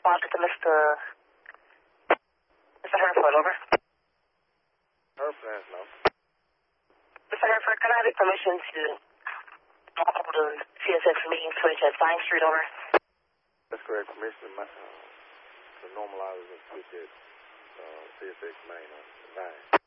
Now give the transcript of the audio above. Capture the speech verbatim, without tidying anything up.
respond to Mister Mister Herford, over. Herford, no. Mister Herford, can I have your permission to walk over to C S X meeting switch at Vine Street, over? That's correct. Permission to, uh, to normalize and switch at uh, C S X main on Vine.